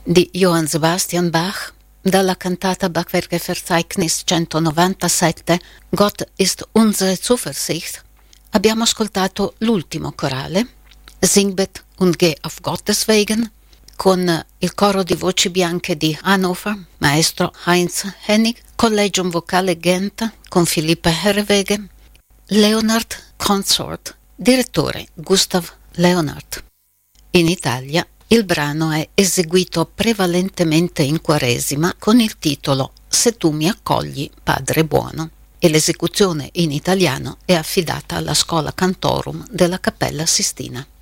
di Johann Sebastian Bach, dalla cantata Bachwerke-Verzeichnis 197 Gott ist unsere Zuversicht, abbiamo ascoltato l'ultimo corale, Singbet und geh auf Gottes Wegen, con il coro di voci bianche di Hannover, maestro Heinz Hennig, Collegium Vocale Gent con Philippe Herreweghe, Leonard Consort, direttore Gustav Leonard. In Italia il brano è eseguito prevalentemente in Quaresima con il titolo Se tu mi accogli, Padre buono, e l'esecuzione in italiano è affidata alla Schola Cantorum della Cappella Sistina.